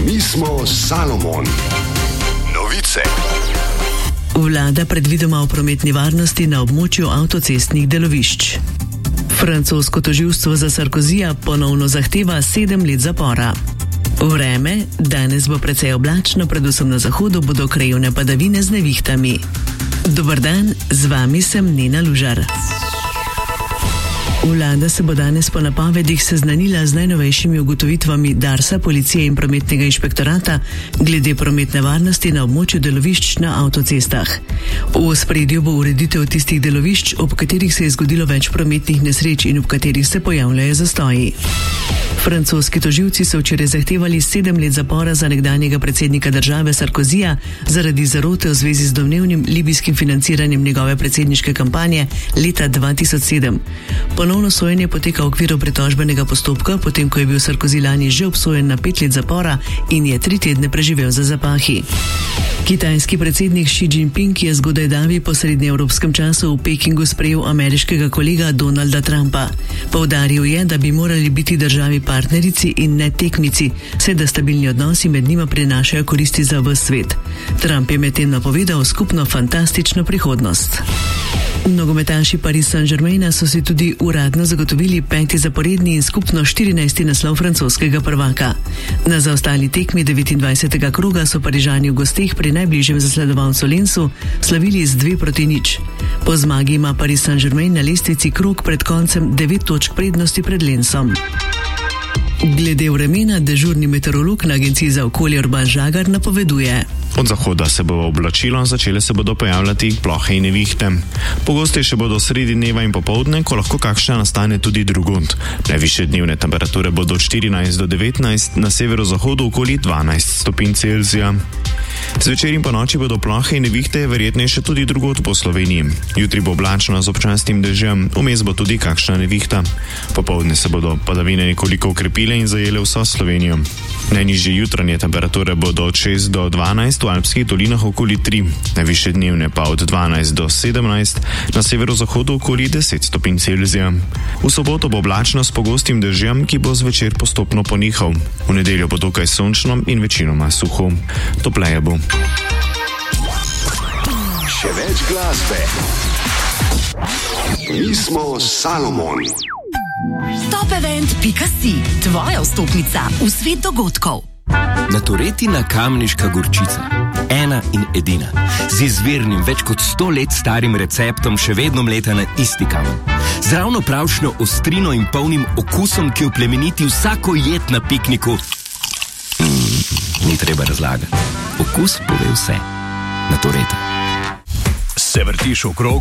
Mi smo Salomon. Novice. Vlada predvidoma o prometni varnosti na območju avtocestnih delovišč. Francosko tožilstvo za Sarkozija ponovno zahteva 7 let zapora. Vreme, danes bo precej oblačno, predvsem na zahodu bodo krajevne padavine z nevihtami. Dober dan, z vami sem Nena Lužar. Vlada se bo danes po napovedih seznanila z najnovejšimi ugotovitvami Darsa, policije in prometnega inšpektorata glede prometne varnosti na območju delovišč na avtocestah. V ospredju bo ureditev tistih delovišč, ob katerih se je zgodilo več prometnih nesreč in ob katerih se pojavljajo zastoji. Francoski tožilci so včeraj zahtevali 7 let zapora za nekdanjega predsednika države Sarkozija zaradi zarote v zvezi z domnevnim libijskim financiranjem njegove predsedniške kampanje leta 2007. Ponovno sojenje poteka v okviru pritožbenega postopka, potem ko je bil Sarkozy lani že obsojen na 5 let zapora in je 3 tedne preživel za zapahi. Kitajski predsednik Xi Jinping je zgodaj davi po srednjeevropskem času v Pekingu sprejel ameriškega kolega Donalda Trumpa. Poudaril je, da bi morali biti državi partnerici in ne tekmici, saj da stabilni odnosi med njima prinašajo koristi za ves svet. Trump je medtem napovedal skupno fantastično prihodnost. Nogometaši Paris Saint-Germaina so si tudi uradno zagotovili 5. zaporedni in skupno 14. naslov francoskega prvaka. Na zaostali tekmi 29. kroga so Parižani v gosteh pri najbližjem zasledovalcu Lensu slavili z 2-0. Po zmagi ima Paris Saint-Germain na lestvici krog pred koncem 9 točk prednosti pred Lensom. Glede vremena dežurni meteorolog na Agenciji za okolje Urban Žagar napoveduje. Od zahoda se bo oblačilo, začele se bodo pojavljati plohe in nevihte. Pogostejše bodo sredi dneva in popoldne, ko lahko kakšna nastane tudi drugod. Najvišje dnevne temperature bodo od 14 do 19, na severozahodu okoli 12 stopinj Celzija. Zvečer in po noči bodo plohe in nevihte verjetnejše tudi drugod po Sloveniji. Jutri bo oblačno z občasnim dežjem, vmes bo tudi kakšna nevihta. Popoldne se bodo padavine nekoliko ukrepile in zajele vso Slovenijo. Najnižje jutranje temperature bodo od 6 do 12, v alpskih dolinah okoli 3, najvišje dnevne pa od 12 do 17, na severozahodu okoli 10 stopinj Celzija. V soboto bo oblačno s pogostim dežjem, ki bo zvečer postopno ponehal. V nedeljo bo dokaj sončno in večinoma suho. Topleje bo. Še več glasbe. Mi smo Salomon. Topevent.si, tvoja vstopnica v svet dogodkov. Natoretina kamniška gorčica. Ena in edina. Z izvirnim, več kot 100 let starim receptom še vedno mleta na isti kamen. Z ravno pravšnjo ostrino in polnim okusom, ki oplemeniti vsako jed na pikniku. Ni treba razlagati. Okus pove vse. Natoreta. Se vrtiš okrog?